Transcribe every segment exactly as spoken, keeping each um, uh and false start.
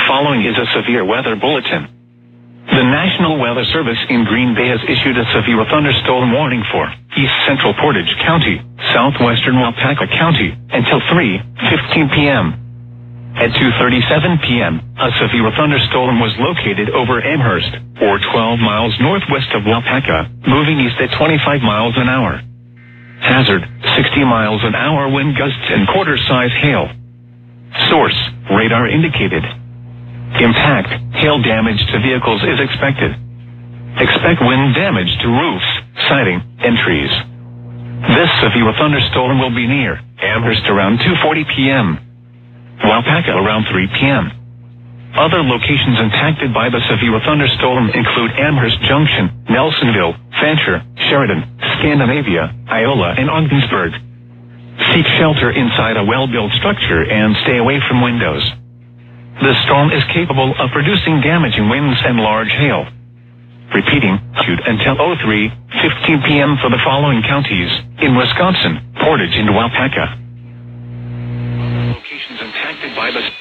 following is a severe weather bulletin. The National Weather Service in Green Bay has issued a severe thunderstorm warning for East Central Portage County, southwestern Waupaca County, until three fifteen p m At two thirty-seven p m, a severe thunderstorm was located over Amherst, or twelve miles northwest of Waupaca, moving east at twenty-five miles an hour. Hazard, sixty miles an hour wind gusts and quarter-size hail. Source, radar indicated. Impact, hail damage to vehicles is expected. Expect wind damage to roofs, siding, and trees. This severe thunderstorm will be near Amherst around two forty p m Waupaca around three p m Other locations impacted by the severe thunderstorm include Amherst Junction, Nelsonville, Fancher, Sheridan, Scandinavia, Iola, and Ogdensburg. Seek shelter inside a well-built structure and stay away from windows. The storm is capable of producing damaging winds and large hail. Repeating, shoot until oh three fifteen p m for the following counties in Wisconsin, Portage and Waupaca. Locations impacted by the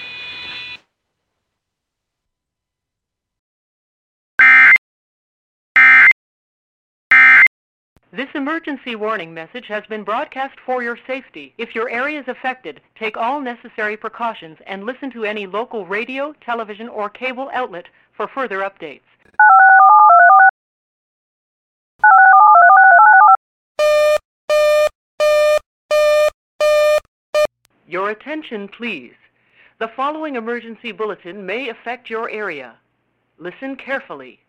This emergency warning message has been broadcast for your safety. If your area is affected, take all necessary precautions and listen to any local radio, television, or cable outlet for further updates. Your attention, please. The following emergency bulletin may affect your area. Listen carefully.